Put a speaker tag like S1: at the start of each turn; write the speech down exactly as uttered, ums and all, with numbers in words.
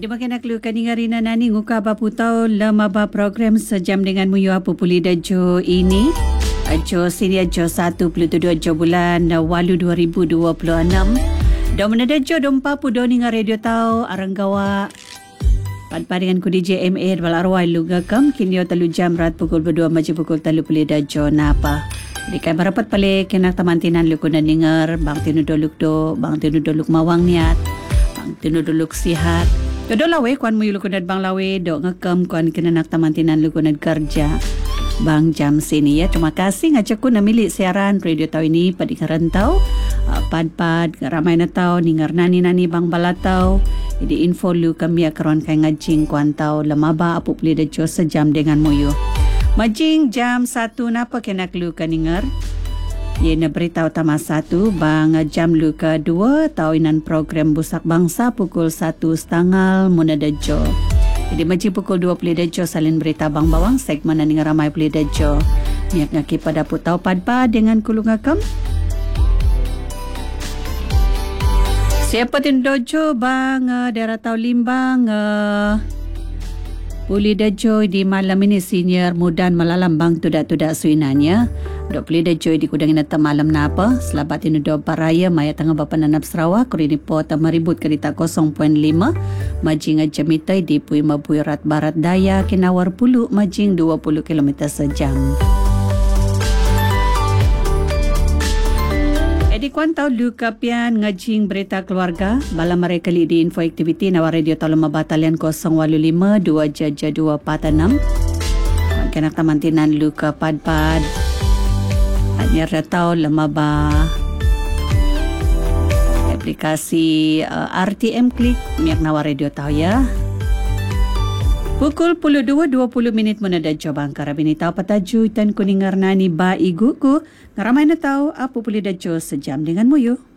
S1: Jadi makin nak lukan ingarina nani nguka apa putau lama ba program sejam dengan muyu apa puli dajo ini. Ajo sini ajo satu puluh tujuh ajo bulan walu dua ribu dua puluh enam. Dah menada jo dompa pu doni nga radio tau aranggawa. Padpa dengan ku D J M A wal arwai luga kam kinyo talu jam rat pukul berdua maju pukul talu puli dajo napa. Jadi kan barapat pale kenak tamantinan lu kuna dengar bang tinu doluk do bang tinu doluk mawang niat bang tinu doluk sihat. Dodo lawe kuan muyu lu kuna bang lawe do ngekam kuan kenak tamantinan lu kuna kerja. Bang jam sini ya. Terima kasih ngajak ku namili siaran radio tau ini pada ngarantau uh, pad-pad ramai na tau ningar nani-nani bang balatau. Jadi info lu kami akaron kay ngajing kuan tau lamaba apu puli dajo sejam dengan muyu. Majing jam satu napa kena lu kaningar. Ye na berita utama satu bang jam lu ke dua tahunan program Busak Bangsa pukul satu setengah munadajo. Jadi majing pukul dua puluh dajo salin berita bang bawang segmen yang ramai puluh dajo. Niat ngaki pada putau padpa dengan kulungakam. Siapa tin dojo bang uh, daerah tau limbang uh, puli dajo di malam ini senior mudan malalam bang tudak-tudak suinanya. Dok puli dajo di kudang inata malam napa selabat ini do paraya maya tengah bapa nanap Sarawak kurini po tamaribut kereta kosong perpuluhan lima majing jamitai di Pui Mabui Rat Barat Daya Kinawar Pulu majing dua puluh kilometer sejam. Edi kuantau luka pian ngajing berita keluarga bala mereka li di info aktiviti nawa radio Taluma Batalian kosong walu lima dua jaja dua empat enam. Kenak tamantinan luka pad-pad hanya ratau lemaba aplikasi uh, R T M Klik miak nawa radio tahu ya. Pukul puluh dua dua puluh minit menada jobang karabini tahu pataju dan kuningar nani ba iguku ngaramai na tahu apa puli dajo sejam dengan muyu.